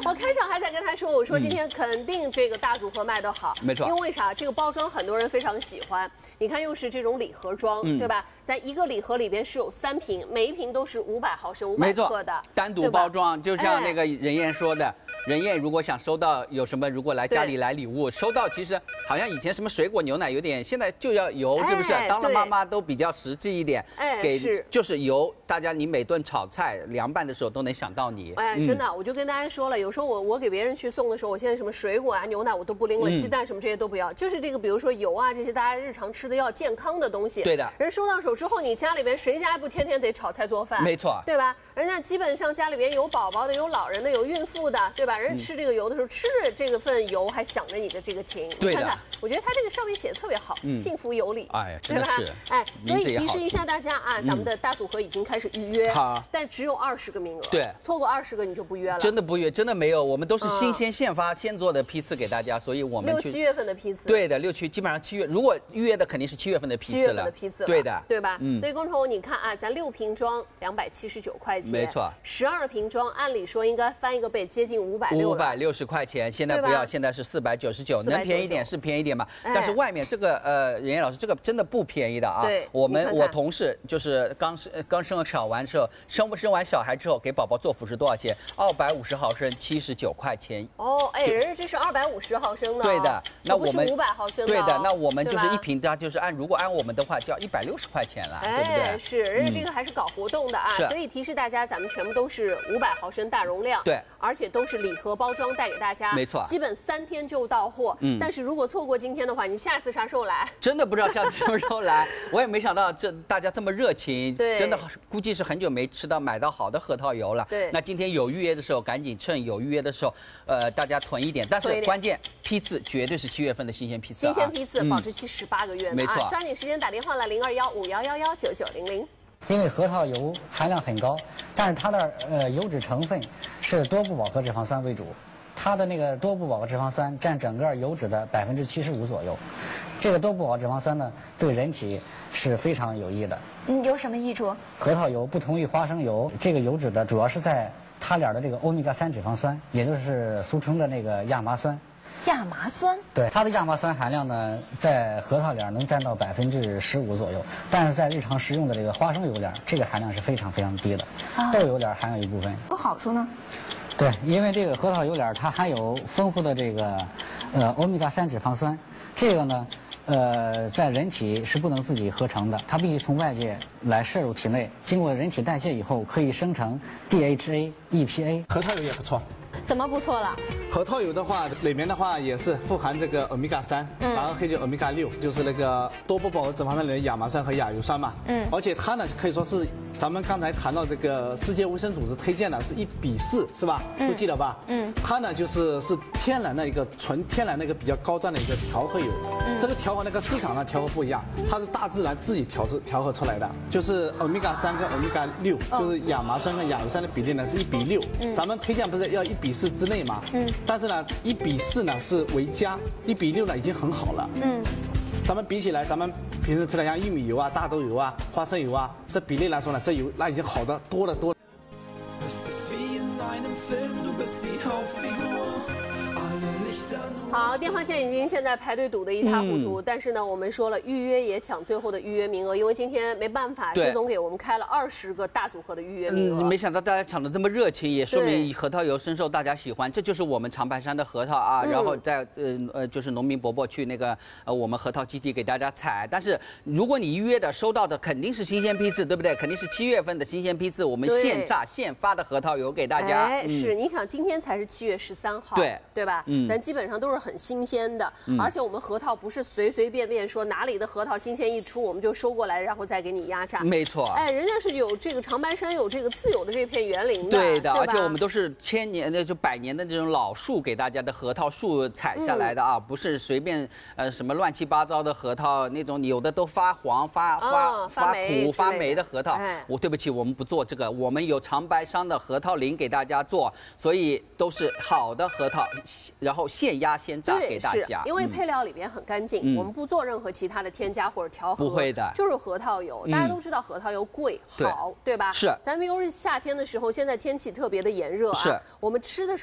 我开场还在跟他说，我说今天肯定这个大组合卖得好， 没错。 因为啥？这个包装很多人非常喜欢。你看，又是这种礼盒装，对吧？在一个礼盒里边是有3瓶，每一瓶都是500毫升、500克的， 单独包装，就像那个任燕说的。任燕如果想收到有什么，如果来家里来礼物，收到其实好像以前什么水果牛奶有点，现在就要油，是不是？当了妈妈都比较实际一点，给就是油，大家你每顿炒菜凉拌的时候都能想到你。 哎，真的，我就跟大家说了，有时候我给别人去送的时候，我现在什么水果啊、牛奶我都不拎了，鸡蛋什么这些都不要，就是这个比如说油啊这些大家日常吃的要健康的东西。 对的。 人收到手之后，你家里边谁家不天天得炒菜做饭？ 没错， 对吧？人家基本上家里边有宝宝的、有老人的、有孕妇的，对吧？人吃这个油的时候，吃着这个份油还想着你的这个情。 对的。 看看，我觉得它这个上面写的特别好，幸福有礼。 哎呀，真的是。 哎，所以提示一下大家啊，咱们的大组合已经开始预约， 好， 但只有20个名额。 对， 错过20个你就不约了。 真的不约，真的没有，我们都是新鲜现发现做的批次给大家，所以我们 6、7月份的批次。 对的，6、7基本上7月，如果预约的肯定是7月份的批次了。7月份的批次了， 对的， 对吧？所以观众朋友，你看啊，咱6瓶装279块钱， 没错 ，12瓶装按理说应该翻一个倍，接近560 块钱，现在不要，现在是499，能便宜点是便宜点嘛？但是外面这个任燕老师这个真的不便宜的啊。 对， 我同事就是刚生完之后，生完小孩之后给宝宝做辅食多少钱？250毫升79块钱。 哦，哎，人家这是250毫升的。 对的，那我们 500毫升的。 对的，那我们就是一瓶，它就是如果按我们的话就要160块钱了，对不对？ 是，人家这个还是搞活动的啊。所以提示大家，咱们全部都是500毫升大容量， 对， 而且都是礼盒包装带给大家， 没错， 基本3天就到货。但是如果错过今天的话，你下次啥时候来？ 真的不知道下次什么时候来，我也没想到大家这么热情， 对， 真的估计是很久没买到好的核桃油了。 对， 那今天有预约的时候，赶紧趁有预约的时候，大家囤一点。但是关键批次绝对是7月份的新鲜批次， 新鲜批次，保质期18个月呢， 没错， 抓紧时间打电话了，0215119900。 因为核桃油含量很高，但是它的油脂成分是多不饱和脂肪酸为主，它的那个多不饱和脂肪酸占整个油脂的75%左右。这个多不饱和脂肪酸呢，对人体是非常有益的。 有什么益处？ 核桃油不同于花生油，这个油脂的主要是在它俩的这个欧米伽3脂肪酸，也就是俗称的那个亚麻酸。 亚麻酸， 对，它的亚麻酸含量呢，在核桃脸能占到15%左右，但是在日常食用的这个花生油脸，这个含量是非常非常低的。豆油脸含有一部分。 有好处呢？ 对，因为这个核桃油脸它含有丰富的这个欧米伽3脂肪酸，这个呢，在人体是不能自己合成的，它必须从外界来摄入体内，经过人体代谢以后，可以生成 DHA、EPA。 核桃油也不错。 怎么不错了？ 核桃油的话，里面的话也是富含这个欧米伽3，然后还有欧米伽6，就是那个多不饱和脂肪酸里的亚麻酸和亚油酸嘛。而且它呢可以说是咱们刚才谈到这个世界卫生组织推荐的是1:4，是吧？都记得吧？它呢是天然的一个纯天然的一个比较高端的一个调和油。这个调和那个市场上调和不一样，它是大自然自己调和出来的，就是欧米伽3跟欧米伽6，就是亚麻酸跟亚油酸的比例呢是1:6。咱们推荐不是要1:4之内嘛？但是呢，1:4呢是为佳，1:6呢已经很好了。咱们比起来，咱们平时吃的像玉米油啊、大豆油啊、花生油啊，这比例来说呢，这油那已经好的多了多了。 好，电话线已经现在排队堵得一塌糊涂，但是呢，我们说了预约也抢最后的预约名额，因为今天没办法，施总给我们开了20个大组合的预约名额。 没想到大家抢得这么热情，也说明核桃油深受大家喜欢。这就是我们长白山的核桃啊，然后在就是农民伯伯去那个我们核桃基地给大家采。但是如果你预约的收到的肯定是新鲜批次，对不对？肯定是7月份的新鲜批次，我们现榨现发的核桃油给大家。 哎，是，你想今天才是7月13号，对吧？咱基本上都是很新鲜的，而且我们核桃不是随随便便说哪里的核桃新鲜一出我们就收过来，然后再给你压榨。 没错， 哎，人家是有这个长白山有这个自有的这片园林的， 对的，而且我们都是1000年的就100年的这种老树给大家的核桃树采下来的啊，不是随便什么乱七八糟的核桃那种，有的都发黄发苦发霉的核桃。我对不起，我们不做这个，我们有长白山的核桃林给大家做，所以都是好的核桃，然后现压现榨给大家。 因为配料里边很干净，我们不做任何其他的添加或者调和， 不会的， 就是核桃油。大家都知道核桃油贵好，对吧？ 是， 咱们又是夏天的时候，现在天气特别的炎热啊，我们吃的时候。